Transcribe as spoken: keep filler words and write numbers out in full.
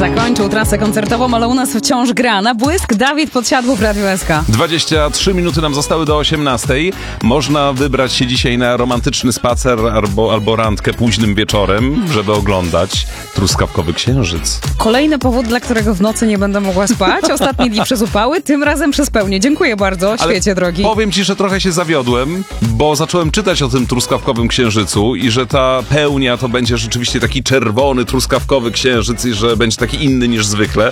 Zakończył trasę koncertową, ale u nas wciąż gra na błysk Dawid Podsiadło w Radiu S K. dwadzieścia trzy minuty nam zostały do osiemnastej. Można wybrać się dzisiaj na romantyczny spacer albo, albo randkę późnym wieczorem, żeby oglądać truskawkowy księżyc. Kolejny powód, dla którego w nocy nie będę mogła spać. Ostatnie dni przez upały, tym razem przez pełnię. Dziękuję bardzo, świecie Ale drogi. powiem ci, że trochę się zawiodłem, bo zacząłem czytać o tym truskawkowym księżycu i że ta pełnia to będzie rzeczywiście taki czerwony, truskawkowy księżyc i że będzie taki inny niż zwykle.